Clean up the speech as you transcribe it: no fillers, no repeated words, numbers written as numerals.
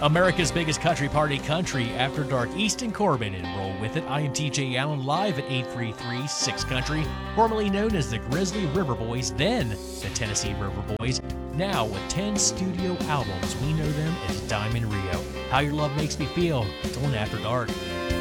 America's biggest country party, Country After Dark. Easton Corbin and Roll With It. I am TJ Allen, live at 833-6 Country, formerly known as the Grizzly River Boys, then the Tennessee River Boys. Now with 10 studio albums, we know them as Diamond Rio. How Your Love Makes Me Feel. It's on After Dark.